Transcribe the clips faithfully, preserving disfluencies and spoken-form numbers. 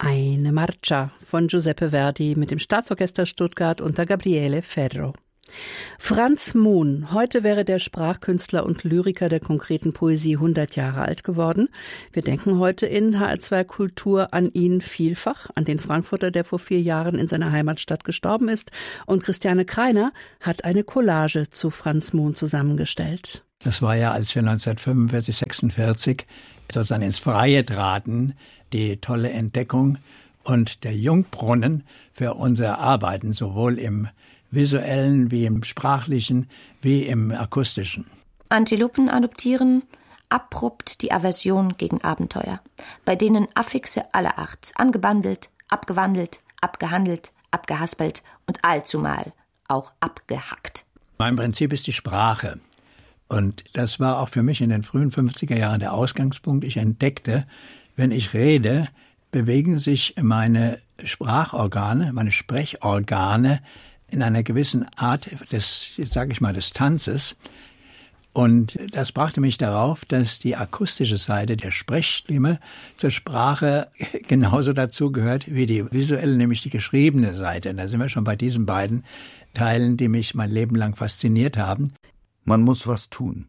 Eine Marcia von Giuseppe Verdi mit dem Staatsorchester Stuttgart unter Gabriele Ferro. Franz Mohn, heute wäre der Sprachkünstler und Lyriker der konkreten Poesie hundert Jahre alt geworden. Wir denken heute in H R zwei Kultur an ihn vielfach, an den Frankfurter, der vor vier Jahren in seiner Heimatstadt gestorben ist. Und Christiane Kreiner hat eine Collage zu Franz Mohn zusammengestellt. Das war ja, als wir neunzehnhundertfünfundvierzig, sechsundvierzig sozusagen ins Freie traten, die tolle Entdeckung und der Jungbrunnen für unser Arbeiten, sowohl im visuellen wie im sprachlichen wie im akustischen. Antilopen adoptieren abrupt die Aversion gegen Abenteuer, bei denen Affixe aller Art angebandelt, abgewandelt, abgehandelt, abgehaspelt und allzumal auch abgehackt. Mein Prinzip ist die Sprache. Und das war auch für mich in den frühen fünfziger Jahren der Ausgangspunkt. Ich entdeckte, wenn ich rede, bewegen sich meine Sprachorgane, meine Sprechorgane in einer gewissen Art des, sage ich mal, des Tanzes. Und das brachte mich darauf, dass die akustische Seite der Sprechstimme zur Sprache genauso dazu gehört wie die visuelle, nämlich die geschriebene Seite. Und da sind wir schon bei diesen beiden Teilen, die mich mein Leben lang fasziniert haben. Man muss was tun.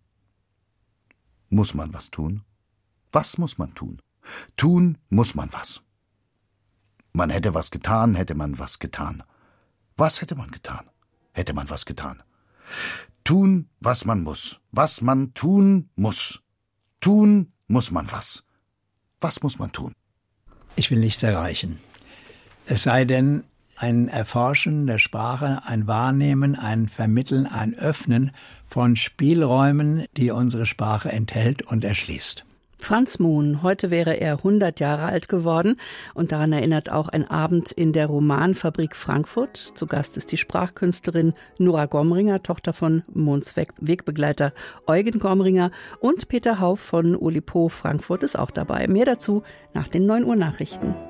Muss man was tun? Was muss man tun? Tun muss man was. Man hätte was getan, hätte man was getan. Was hätte man getan? Hätte man was getan? Tun, was man muss. Was man tun muss. Tun muss man was. Was muss man tun? Ich will nichts erreichen. Es sei denn, ein Erforschen der Sprache, ein Wahrnehmen, ein Vermitteln, ein Öffnen von Spielräumen, die unsere Sprache enthält und erschließt. Franz Mohn, heute wäre er hundert Jahre alt geworden und daran erinnert auch ein Abend in der Romanfabrik Frankfurt. Zu Gast ist die Sprachkünstlerin Nora Gomringer, Tochter von Mohns Wegbegleiter Eugen Gomringer, und Peter Hauff von Oulipo Frankfurt ist auch dabei. Mehr dazu nach den neun Uhr Nachrichten.